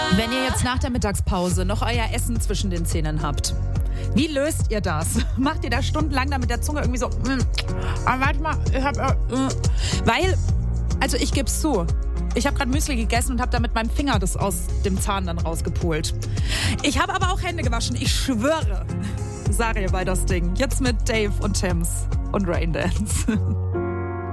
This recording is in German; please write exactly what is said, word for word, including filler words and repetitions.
Wenn ihr jetzt nach der Mittagspause noch euer Essen zwischen den Zähnen habt, wie löst ihr das? Macht ihr da stundenlang da mit der Zunge irgendwie so, mm, aber warte mal, ich hab, äh, weil, also ich geb's zu, ich habe gerade Müsli gegessen und habe da mit meinem Finger das aus dem Zahn dann rausgepult. Ich habe aber auch Hände gewaschen, ich schwöre. Sarie bei das Ding. Jetzt mit Dave und Thames und Raindance.